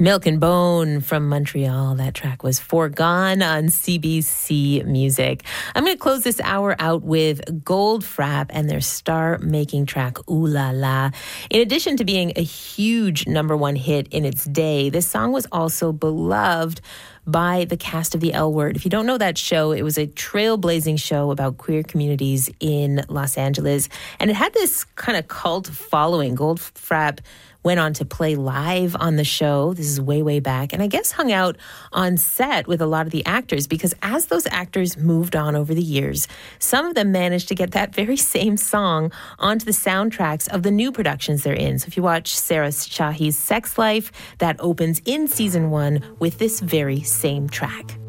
Milk and Bone from Montreal. That track was Foregone on CBC Music. I'm going to close this hour out with Goldfrapp and their star-making track, Ooh La La. In addition to being a huge number one hit in its day, this song was also beloved by the cast of The L Word. If you don't know that show, it was a trailblazing show about queer communities in Los Angeles. And it had this kind of cult following. Goldfrapp went on to play live on the show. This is way, way back. And I guess hung out on set with a lot of the actors, because as those actors moved on over the years, some of them managed to get that very same song onto the soundtracks of the new productions they're in. So if you watch Sarah Shahi's Sex Life, that opens in season 1 with this very same track.